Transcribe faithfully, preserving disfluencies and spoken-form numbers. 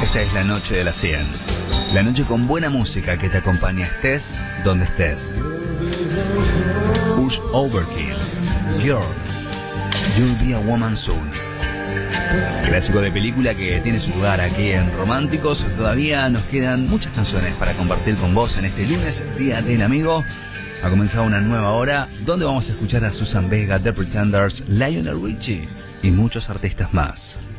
Esta es la noche de las cien. La noche con buena música que te acompaña estés donde estés. Push Overkill, Girl, You'll Be a Woman Soon. Clásico de película que tiene su lugar aquí en Románticos. Todavía nos quedan muchas canciones para compartir con vos en este lunes, Día del Amigo. Ha comenzado una nueva hora donde vamos a escuchar a Susan Vega, The Pretenders, Lionel Richie y muchos artistas más.